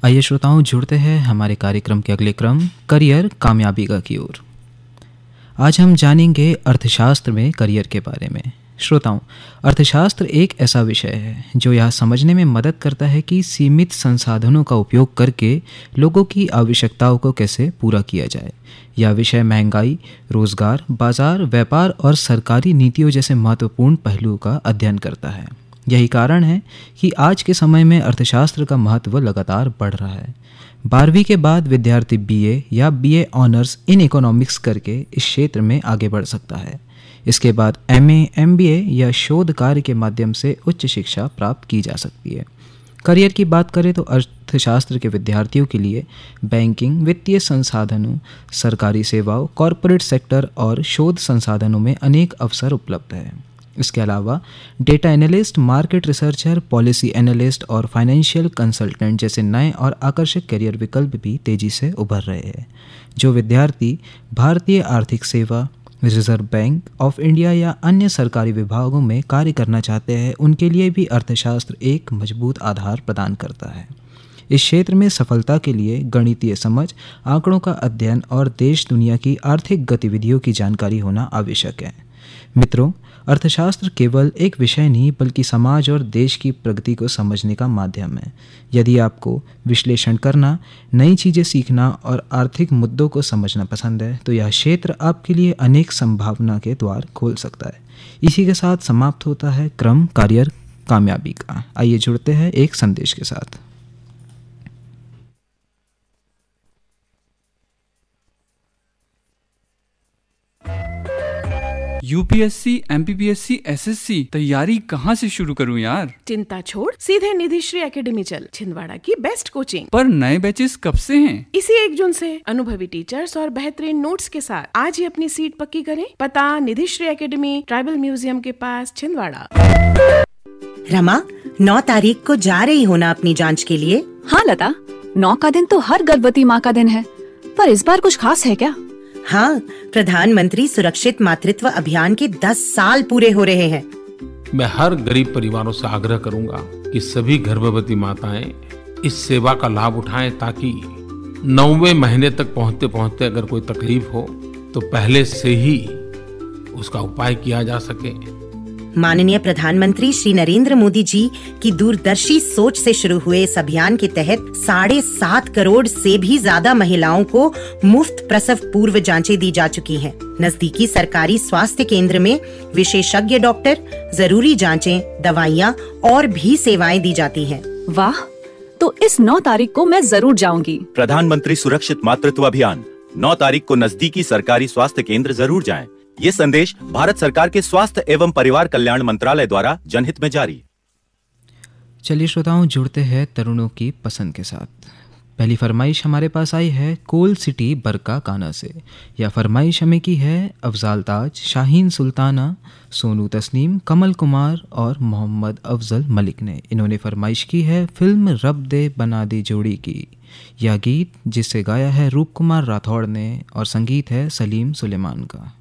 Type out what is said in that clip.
आइए श्रोताओं, जुड़ते हैं हमारे कार्यक्रम के अगले क्रम करियर कामयाबी की ओर। आज हम जानेंगे अर्थशास्त्र में करियर के बारे में। श्रोताओं, अर्थशास्त्र एक ऐसा विषय है जो यह समझने में मदद करता है कि सीमित संसाधनों का उपयोग करके लोगों की आवश्यकताओं को कैसे पूरा किया जाए। यह विषय महंगाई, रोजगार, बाजार, व्यापार और सरकारी नीतियों जैसे महत्वपूर्ण पहलुओं का अध्ययन करता है। यही कारण है कि आज के समय में अर्थशास्त्र का महत्व लगातार बढ़ रहा है। 12वीं के बाद विद्यार्थी बीए या बीए ऑनर्स इन इकोनॉमिक्स करके इस क्षेत्र में आगे बढ़ सकता है। इसके बाद एमए, एमबीए या शोध कार्य के माध्यम से उच्च शिक्षा प्राप्त की जा सकती है। करियर की बात करें तो अर्थशास्त्र के विद्यार्थियों के लिए बैंकिंग, वित्तीय संसाधनों, सरकारी सेवाओं, कॉरपोरेट सेक्टर और शोध संसाधनों में अनेक अवसर उपलब्ध हैं। इसके अलावा data analyst, market researcher, policy analyst और फाइनेंशियल कंसल्टेंट जैसे नए और आकर्षक करियर विकल्प भी तेजी से उभर रहे हैं। जो विद्यार्थी भारतीय आर्थिक सेवा, रिजर्व बैंक ऑफ इंडिया या अन्य सरकारी विभागों में कार्य करना चाहते हैं, उनके लिए भी अर्थशास्त्र एक मजबूत आधार प्रदान करता है। इस क्षेत्र में सफलता के लिए गणितीय समझ, आंकड़ों का अध्ययन और देश दुनिया की आर्थिक गतिविधियों की जानकारी होना आवश्यक है। मित्रों, अर्थशास्त्र केवल एक विषय नहीं बल्कि समाज और देश की प्रगति को समझने का माध्यम है। यदि आपको विश्लेषण करना, नई चीज़ें सीखना और आर्थिक मुद्दों को समझना पसंद है तो यह क्षेत्र आपके लिए अनेक संभावना के द्वार खोल सकता है। इसी के साथ समाप्त होता है क्रम करियर कामयाबी का। आइए जुड़ते हैं एक संदेश के साथ। यूपीएससी, एमपीपीएससी, एसएससी तैयारी कहाँ से शुरू करूँ यार? चिंता छोड़, सीधे निधिश्री एकेडमी चल। छिंदवाड़ा की बेस्ट कोचिंग। पर नए बैचेस कब से हैं? इसी 1 जून से। अनुभवी टीचर्स और बेहतरीन नोट्स के साथ आज ही अपनी सीट पक्की करें। पता निधिश्री एकेडमी, ट्राइबल म्यूजियम के पास, छिंदवाड़ा। रमा, 9 तारीख को जा रही हो ना अपनी जांच के लिए? हाँ लता, 9 का दिन तो हर गर्भवती माँ का दिन है, पर इस बार कुछ खास है क्या? हाँ, प्रधानमंत्री सुरक्षित मातृत्व अभियान के 10 साल पूरे हो रहे हैं। मैं हर गरीब परिवारों से आग्रह करूंगा कि सभी गर्भवती माताएं इस सेवा का लाभ उठाएं ताकि 9वें महीने तक पहुंचते पहुंचते अगर कोई तकलीफ हो तो पहले से ही उसका उपाय किया जा सके। माननीय प्रधानमंत्री श्री नरेंद्र मोदी जी की दूरदर्शी सोच से शुरू हुए इस अभियान के तहत 7.5 करोड़ से भी ज्यादा महिलाओं को मुफ्त प्रसव पूर्व जांचें दी जा चुकी हैं। नजदीकी सरकारी स्वास्थ्य केंद्र में विशेषज्ञ डॉक्टर, जरूरी जांचें, दवाइयाँ और भी सेवाएं दी जाती हैं। वाह, तो इस 9 तारीख को मैं जरूर जाऊंगी। प्रधानमंत्री सुरक्षित मातृत्व अभियान, 9 तारीख को नजदीकी सरकारी स्वास्थ्य केंद्र जरूर जाएं। ये संदेश भारत सरकार के स्वास्थ्य एवं परिवार कल्याण मंत्रालय द्वारा जनहित में जारी। चलिए श्रोताओं, जुड़ते हैं तरुणों की पसंद के साथ। पहली फरमाइश हमारे पास आई है कोल सिटी बरका काना से। यह फरमाइश हमें की है अफजाल ताज, शाहीन सुल्ताना, सोनू तस्नीम, कमल कुमार और मोहम्मद अफजल मलिक ने। इन्होंने फरमाइश की है फिल्म रब दे बना दी जोड़ी की। यह गीत जिसे गाया है रूप कुमार राठौड़ ने और संगीत है सलीम सुलेमान का।